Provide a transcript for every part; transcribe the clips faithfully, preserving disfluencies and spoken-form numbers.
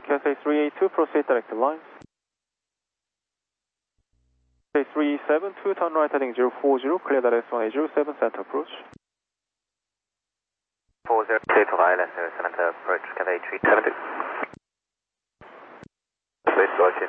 Cathay three eight two, proceed direct to lines. Cathay three seven two, turn right heading zero four zero, clear that S one eight zero seven, center approach. four zero two to island, center approach, Cathay three seven two. Please go ahead.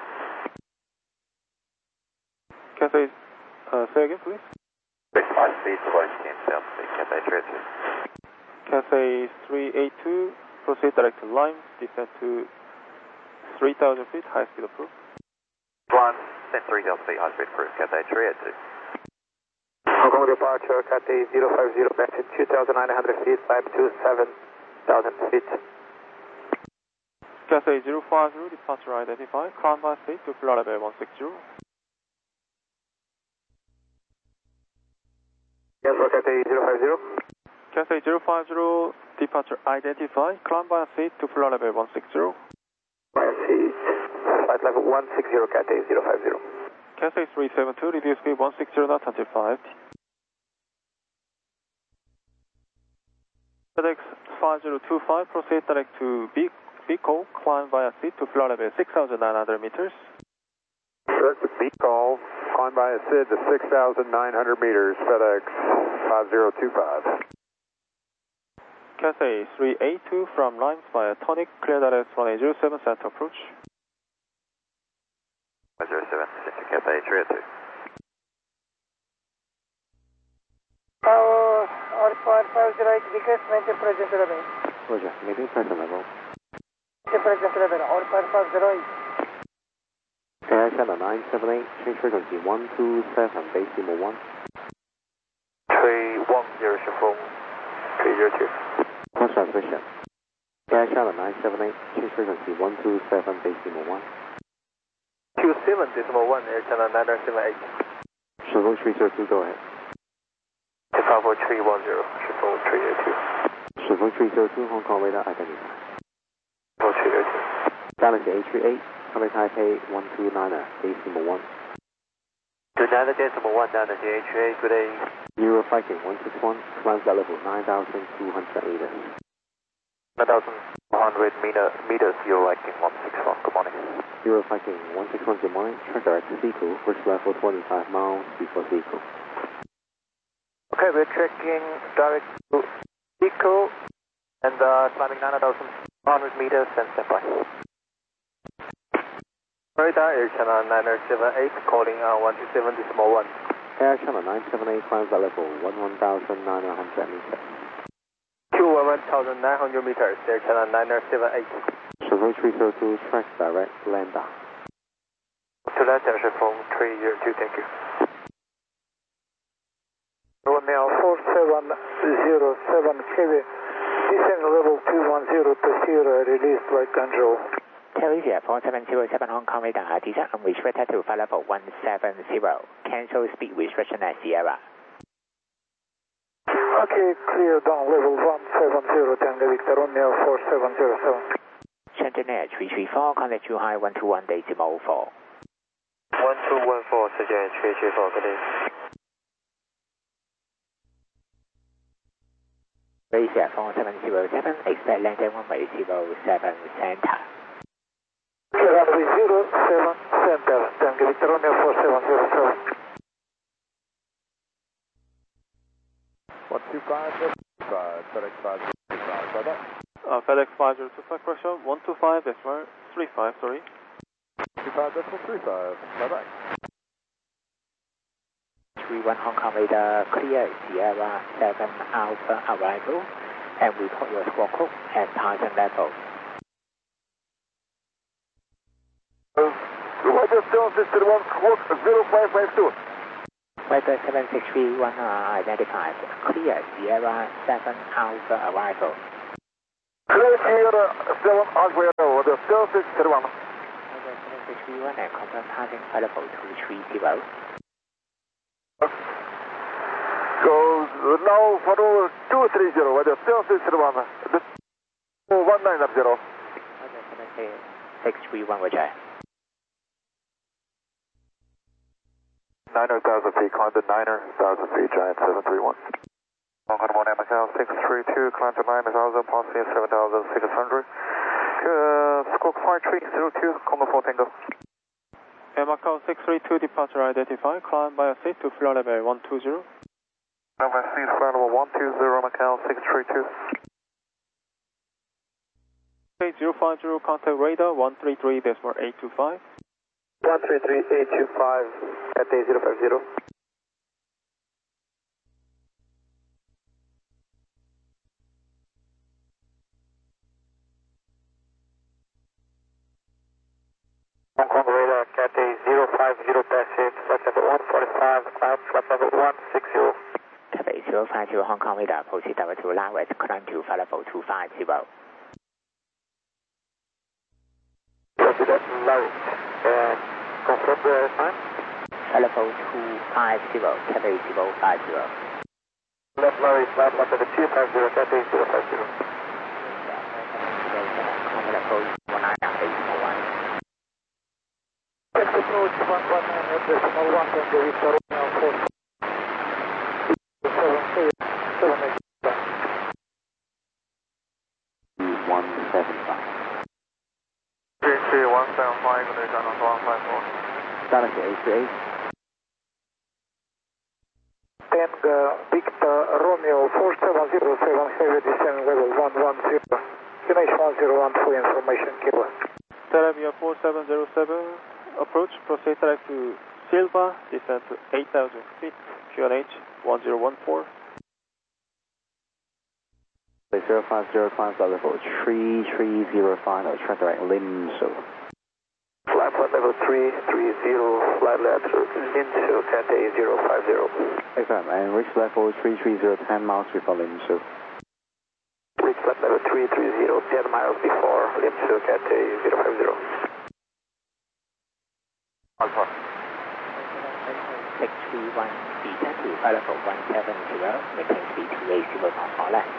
Cathay, uh, say again please. five speed towards himself, Cathay three two. Cathay three eight two, proceed direct to lines, descend to three thousand feet, high speed approach. one, then three thousand feet, high speed approach, Cathay three eight two. Hong Kong departure, Cathay zero five zero, back to two thousand nine hundred feet, five two seven thousand feet. Cathay zero five zero, departure identified, climb by state to Florida Bay one six zero. Yes, for Cathay zero five zero. Cathay zero five zero, departure identified, climb by state to Florida Bay one six zero. By seat, flight level one six zero, Cathay zero five zero. Cathay three seven two, reduce speed one six zero knots until five. FedEx five zero two five, proceed direct to B Bico, climb via seat to Florida Bay six thousand nine hundred meters. Direct to Bico, climb by a S I D to six thousand nine hundred meters, FedEx five zero two five. Cathay three eight two from lines via Tonic, clear that S one eight zero seven, center approach. one zero seven, Cathay three eight two. Tower, Alpha five zero eight, request maintain present level. Roger, maintain present level. Maintain present level, Alpha five zero eight. Air Channel nine seven eight, change frequency one two seven, base Lima one. three one zero, phone three zero two. Cross transmission. Air Channel nine seven eight, change frequency one two seven, base Lima one. two seven decimal one, Air Channel nine seven eight. Shuttle three zero two, go ahead. Chicago three one zero, Chicago three eight two. Shuttle three zero two, Hong Kong radar identified. Chicago three eight two. Galaxy A three eight, Taipei Taipei one two niner, base Lima one. two nine decimal one, Galaxy A three eight, good day. Euro Viking one six one, climb at level nine thousand two hundred meters. nine thousand one hundred meter, meters, Euro Viking one six one, good morning. Euro Viking one six one, good morning, track direct to Seacool, first level twenty-five miles before Seacool. Okay, we're checking direct to Pico and uh, climbing nine thousand one hundred meters and stand by. Radar Air Channel nine seven eight, calling on one two seven decimal one. Air Channel nine seven eight, climbs at level one thousand nine hundred meters. two one thousand nine hundred meters, Air Channel nine seven eight. Shuttle three zero two, track direct, land down. To that, Air phone three zero two, thank you. Romeo four seven zero seven, Heavy, descend level two one zero to Sierra, release flight control. Terracia four seven zero seven, Hong Kong radar, descent unrestricted to flight level one seven zero, cancel speed restriction at Sierra. Okay, clear down level one seven zero, Tango Victor, Romeo four seven zero seven. Shenzhen Air three three four, contact Zhuhai one two one decimal four. one two one four, Shenzhen three three four, good day. Terracia four seven zero seven, expect landing runway zero seven center. Runway zero seven center, Tango Victor, Romeo four seven zero seven. one two five, five, FedEx five zero two five, bye bye. Uh, FedEx five zero two five, correction, one two five, decimal three five, sorry. two five decimal three five, bye bye. three one Hong Kong radar, clear Sierra seven Alpha arrival, and report your squawk code and passing level. Weather still system one, squawk zero five five two. Weather seven six three one are identified, clear Sierra seven Alpha arrival. Clear Sierra seven Alpha arrival, weather still system one. Weather seven six three one and confirm passing flight level two three zero. So now for two three zero, weather still system one. one nine zero. Weather seven six three one, roger. nine thousand feet, climb to nine thousand feet, Giant seven three one. Hong Kong morning, Macau six three two, climb to nine thousand, passing seven thousand six hundred. Uh, Squawk five three zero two, Congo four Tango. Air Macau six three two, departure identified, climb by a seat to flight level one two zero. Climb by a seat, flight level one two zero, Macau six three two. Okay, zero five zero, contact radar one three three decimal eight two five. one three three eight two five, Cathay zero five zero. Hong Kong radar, Cathay zero five zero, passage, flight level one forty-five, climb flight level one six zero. Cathay zero five zero, Hong Kong radar, proceed direct to line west, climb to flight level two five zero. Copy that, low. And confirm the time? Flight level two five zero, Cathay zero five zero. Left Larry, flight level two five zero, Cathay zero five zero. Flight level one nine eight one. Next approach one one nine decimal one, Tango Victor Romeo four seven seven eight. one seven five. three three one seven five, Malaysia North one five four. Galaxy eight three eight. Tango Victor Romeo four seven zero seven, heavy descent level one one zero. Destination one zero one, full information, Kilo. Terabia four seven zero seven, approach, proceed direct to Silva, descend to eight thousand feet, Q N H one zero one four. zero five zero, climb flight level three three zero five, no, track direct Lim Su. Flight flight level three three zero, flight level into Cathay zero five zero. Excellent, and reach level three three zero, ten miles before Lim Su. Reach flight level three three zero, ten miles before Lim Su, Cathay zero five zero. Alpha. six three one, descend to flight level one seven zero, maintain speed two eight zero knots or less.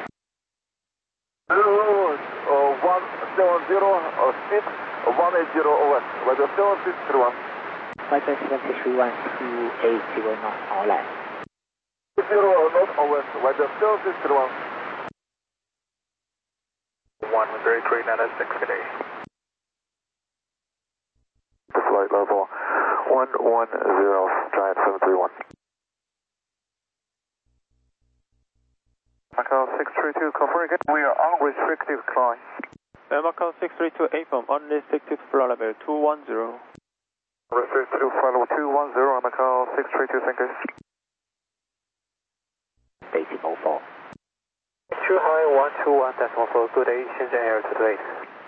Hello, uh, one seven zero, uh, speed one eight zero O S, weather seven six three one. Weather seven six three one, two eight zero knots or less. zero North O S, weather seven six three one. one three three nine six today. Flight level one one zero, Giant seven three one. Macau six three two, confirm again. We are unrestricted climb. Air Macau six three two, A F M, unrestricted flight level two one zero. Restricted to flight level two one zero, Macau six three two, thank you. Decimal four. Two high one two one decimal four, good day, Shenzhen Air two eight.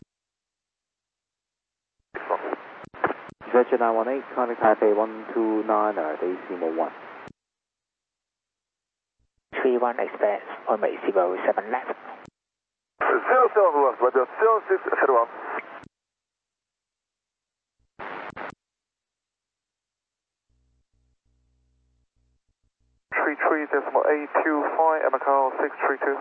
Z J nine one eight, contact Taipei one two nine, uh, decimal one. three one Express, runway zero seven left. zero seven left, weather zero six three one. three three decimal eight two five, Macau six three two.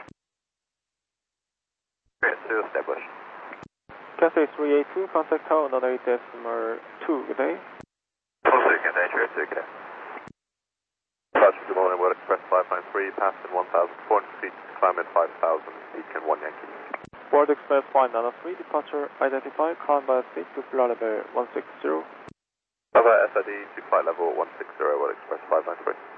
Zero established. Cathay three eight two, contact tower another eight decimal two, good day. Close to Cathay, three two. Touch the morning, World Express five nine three, passing one thousand four hundred feet, climb at five thousand, beacon one Yankee. World Express five nine three, departure identified, climb by seat to flight level one six zero. Cover S I D to flight level one six zero, World Express five nine three.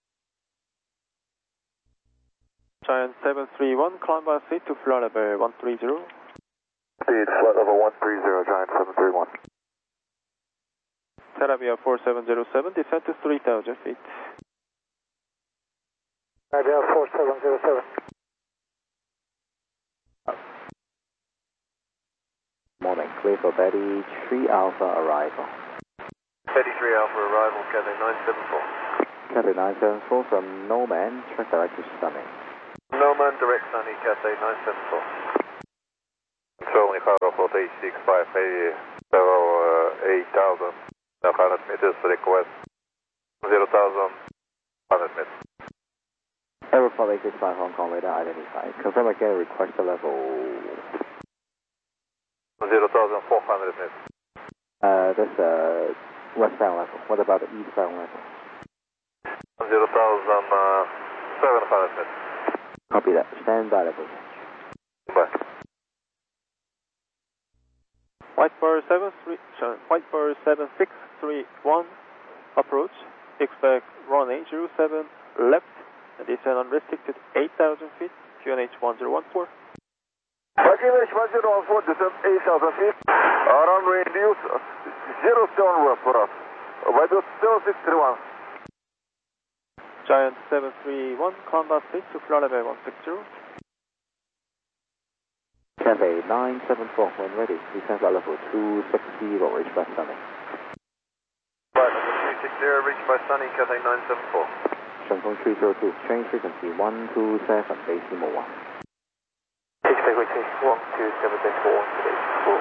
Giant seven three one, climb by seat to flight level one three zero. Speed, flight level one three zero, Giant seven three one. Terabia four seven zero seven, descend to three thousand feet. Terabia four seven zero seven. Morning, clear for Betty three Alpha arrival. Betty three Alpha arrival, Cathay nine seven four. Cathay nine seven four from Noman, track direct to Sunny. Noman, direct Sunny, Cathay nine seven four. Controlling cargo for eight six five eight, level uh, eight thousand, one hundred meters, request zero thousand, one hundred meters. Aeroport eight six five Hong Kong radar identified. Confirm again, request the level. zero thousand four hundred meters. Uh, that's uh, westbound level. What about the eastbound level? zero thousand seven hundred meters. Copy that. Stand by level. Bye. White bar seven three, sorry, White bar seven six three one, approach, expect runway zero seven left, and descend unrestricted eight thousand feet, Q N H one zero one four. Q N H one zero one four, descend eight thousand feet, uh, runway induce zero seven left for us, weather zero six three one. Giant seven three one, climb up six to flight level one six zero. Cathay nine seven four, when ready, descend flight level two six zero, reach by Sunny. Flight level two six zero, reach by Sunny, Cathay nine seven four. Shanghai three zero two, change frequency one two seven, base number one. Six frequency one two seven dash four, base four.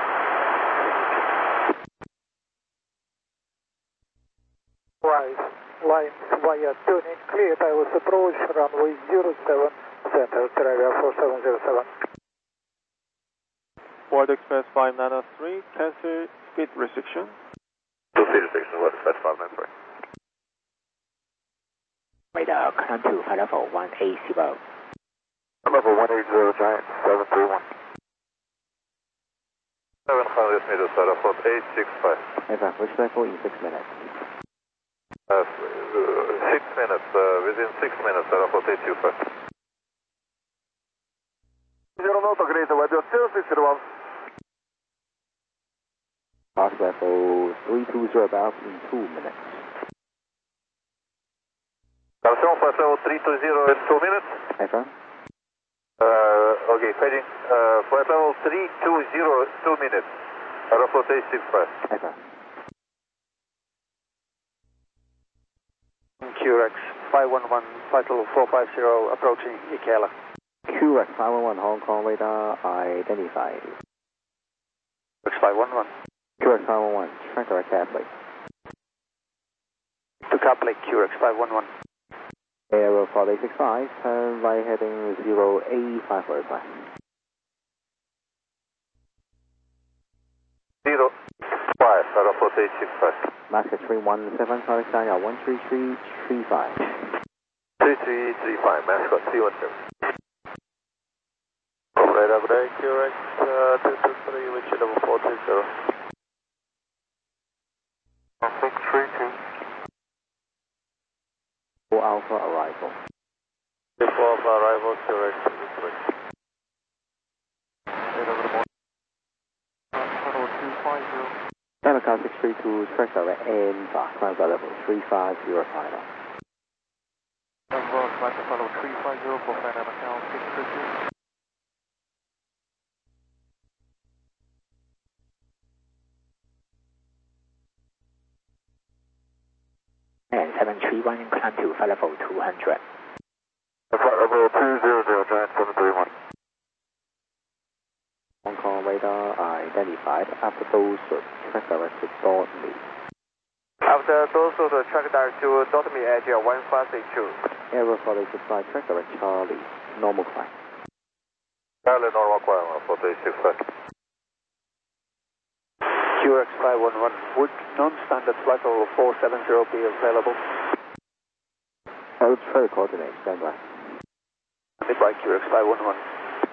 Right, lines via tuning cleared. I was approach runway zero seven, center, Terravia four seven zero seven. World Express five nine three, cancel speed restriction. Two speed restriction, World Express five nine three. Radar, climb to flight level one eight zero. Level one eight zero, Giant seven three one. seven hundred meters, flight level eight six five. Evan, reach level in six minutes. Uh, six minutes, uh, within six minutes, flight level eight two five. Zero Nauta, great, weather zero six three one. Pass level three two zero about in two minutes. Confirm flight level three two zero in two minutes. Evan? Uh, okay, heading, uh, flight level three two zero, two minutes. Aeroflot eight six five. Evan? Q R X five one one, flight level four five zero, approaching Ikela. Q R X five one one, Hong Kong radar identified. Q R X five one one. Q R X five one one, track direct Catholic. To Catholic, Q R X five one one. Aeroflot eight six five, turn right heading zero eight five four five. Zero five, Aeroflot eight six five. Master three one seven, Alexandria one three three three five. three three three five, Mascot three one seven. Radar break, Q R X uh, two two three, which is level four two zero. six three two. four Alpha arrival. four Alpha arrival, Q R X two two three. Panama six three two, track direct and fast, climb by level three five zero final. Level three five zero for Panama six three two. And seven three one, climb to flight level two hundred. Flight level two zero zero, Giant seven three one. Hong Kong radar identified. After those, track direct to Dortmund. After those of the track direct to Dortmund Edge one five eight two. Aeroflot eight six five, track direct Charlie. Normal climb. Charlie, normal climb, Aeroflot eight six five. Q R X five one one, would non-standard flight level four seven zero be available? I'll try to coordinate, stand by. Goodbye, Q R X five one one.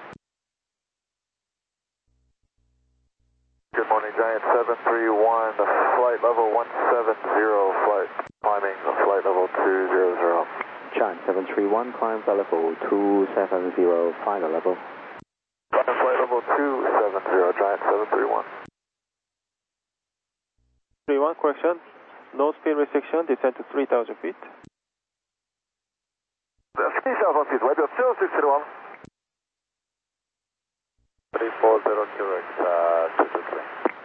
Good morning, Giant seven three one, flight level one seven zero, flight climbing flight level two zero zero. Giant seven three one, climb by level two seven zero, final level. Climb flight level two seven zero, Giant seven three one. three one, correction. No speed restriction, descend to three thousand feet. three thousand feet, weather zero six three one. three four zero, Q R X uh, two two three.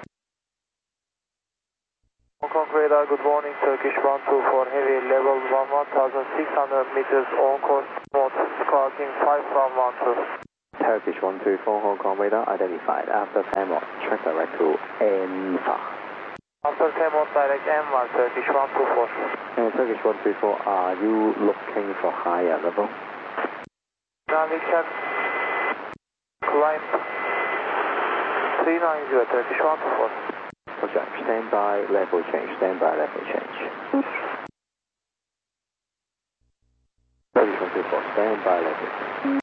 Hong Kong radar, good morning, Turkish one two four, heavy level one thousand six hundred meters on course, mode, squawking five from one two. Turkish one two four, Hong Kong radar identified. After time off, track direct to Enfa. After time off, direct M one, Turkish one two four. And Turkish one two four, are you looking for higher level? Now we can climb three nine zero, Turkish one two four. Roger, stand by, level change, stand by, level change. Turkish one two four, stand by, level.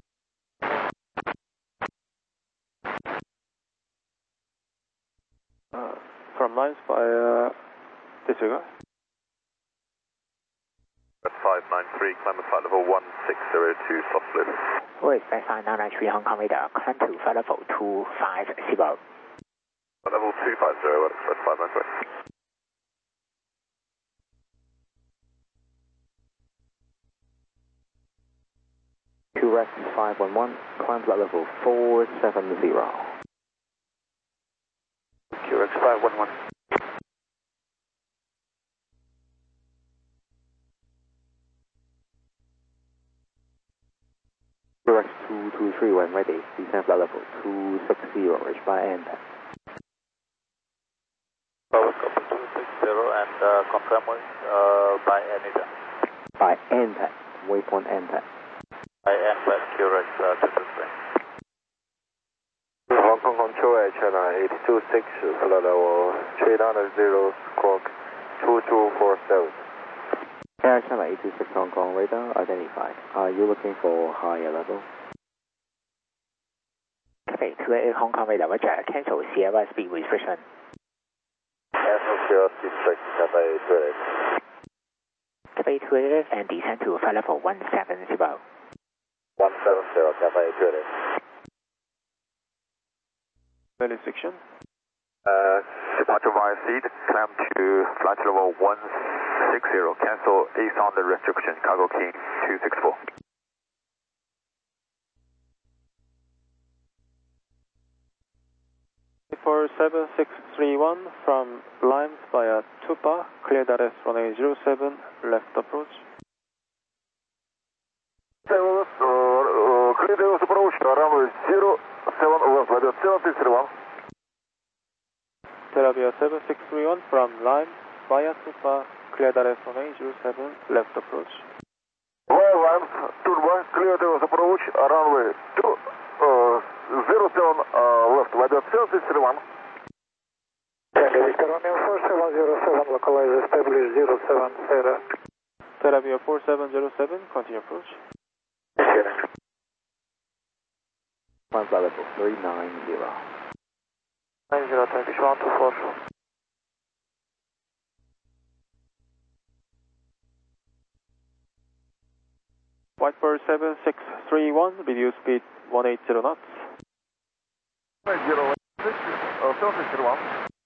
from lines by uh, disregard. five nine three, climb to flight level one six zero two, soft blue. Wait, five nine three Hong Kong radar, climb to flight level two five zero. Level two five zero, World Express five nine three. Q R X five one one, climb flight level four seven zero. Q R X five one one. Q R X two two three when ready, descend flight level two six zero, reach by end. Power couple two six zero and uh, confirm with uh, by anytime. By end, waypoint end. By end at Q R X uh, two two three. Hong Kong Control H N I eight two six, flight level three nine zero, squawk two two four seven. Air China eight two six Hong Kong radar identified. Are you looking for higher level? Cathay two eight Hong Kong radar, roger, cancel Sierra speed restriction. Cancel Sierra speed restriction, Cathay two eight. Cathay two eight and descend to flight level one seven zero. one seven zero, Cathay two eight. Belly section. Uh, departure via seat, climb to flight level one six zero, cancel A sounder restriction, cargo key two six four. For seven six three one from Limes via Tupa, clear that S runway zero seven, left approach. Seven, uh, uh, clear the approach, runway zero seven, left, weather seven six three one. Terabia seven six three one from Limes via Tupa, clear that S runway zero seven, left approach. Via Limes, Tupa, clear the approach, runway two, uh, zero seven, uh, left, weather seven six three one. Victor Romeo four seven zero seven, localize establish zero seven zero. Terabia four seven zero seven, continue approach. Climb flight level three nine zero. nine zero Turkish one two four. Whitebird seven six three one, reduce speed one eighty knots. Zero six, uh, seven six three one.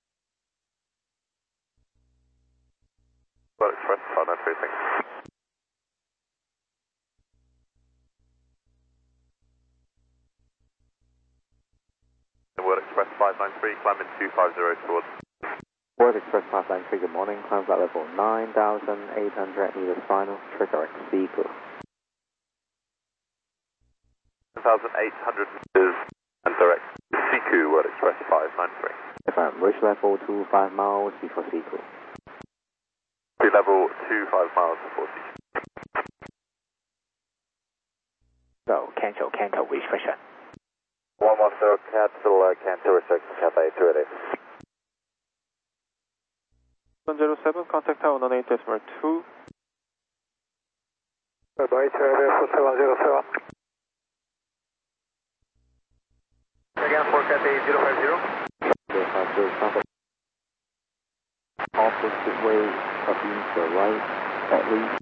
Well, Express five nine three, thanks. World Express five nine three, climb in two five zero towards. World Express five nine three, good morning, climb flight level nine thousand eight hundred meters final, trigger X vehicle. one thousand eight hundred meters and direct C Q, World Express five nine three. Confirm, reach level two five miles before sequel. Sea level two five miles before C Q. So, cancel, cancel restriction. one one zero, cancel, uh, cancel restriction, Cathay two eight eight. one zero seven, contact tower on eight decimal two. Bye-bye, Terabia four seven zero seven. Again for Cathay zero five zero. zero five zero, traffic. Opposite way, up in the right, at least.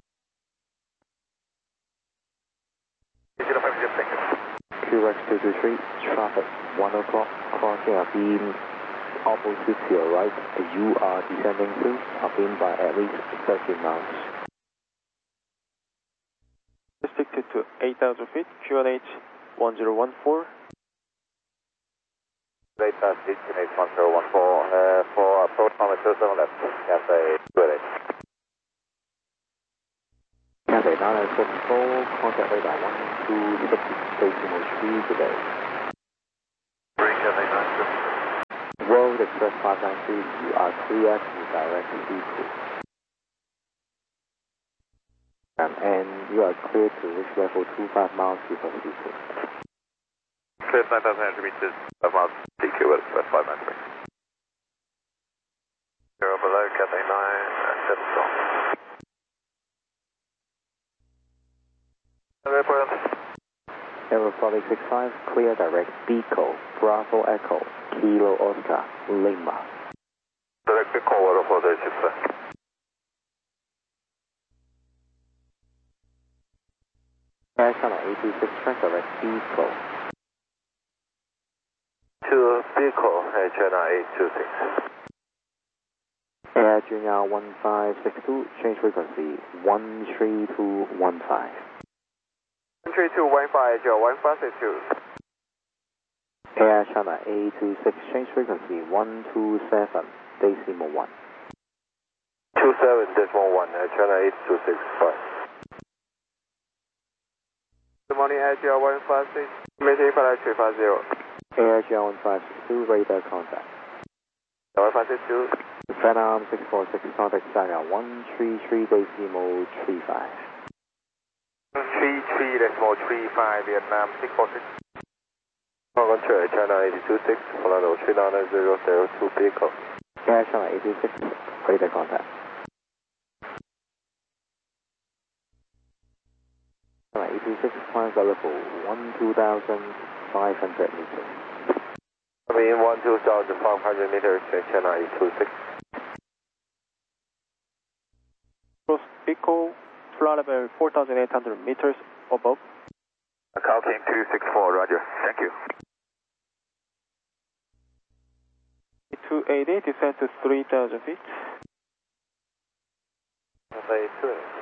zero five zero, thank you. Q R X two two three, traffic, one o'clock, crossing a beam opposite to your right. You are descending to a beam by at least thirteen miles. Restricted to eight thousand feet, Q N H one zero one four. eight thousand feet, Q N H one zero one four, uh, for approach number two seven left, Cathay two eight eight. Cathay nine seven four, contact radar one two six, stationary three today. Three Cathay nine seven. World Express five nine three, you are clear to direct vehicle. Um, and you are clear to reach level two five miles before vehicle. Clear nine thousand eight hundred meters, five miles, C Q, World Express five nine three. Zero below, Cathay nine seven four. Aerophonic six five, clear direct vehicle, Bravo Echo, Kilo Oscar, Lima. Direct call order for the ship, sir. Air China eight two six, direct vehicle. To vehicle, Air China eight two six. Air Junior one five six two, change frequency one three two one five. one three two one five, Joe, one five six two. Air China eight two six, change frequency one two seven, decimal one. two seven decimal one, Air China eight two six, fine. Good morning, Air Joe one five six, maintain flight three five zero. Air China one five six two, radar contact. one five six two. Vietnam six four six, contact China one three three decimal three five. three three decimal three five, Vietnam six four six. Welcome to Air China eight two six, Orlando three nine zero zero two vehicle. Air China eight two six, radar contact. China eight two six, climb level one two thousand five hundred meters. I mean one two thousand five hundred meters, Air China eight two six. Cross vehicle, flight level four thousand eight hundred meters above. Call team two six four, roger, thank you. two eighty, descend to three thousand feet. Say two.